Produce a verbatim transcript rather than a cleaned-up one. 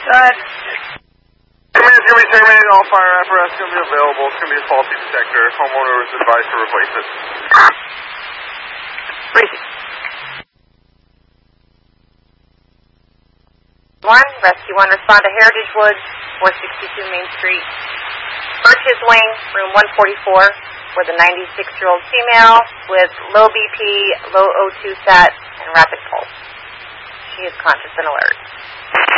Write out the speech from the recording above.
Good. It's going to be terminated. All fire apparatus is going to be available. It's going to be a faulty detector. Homeowner is advised to replace it. Breezy. One, Rescue one, respond to Heritage Woods, four sixty-two Main Street. Birches Wing, room one forty-four, with a ninety-six-year-old female with low B P, low O two sat, and rapid pulse. She is conscious and alert.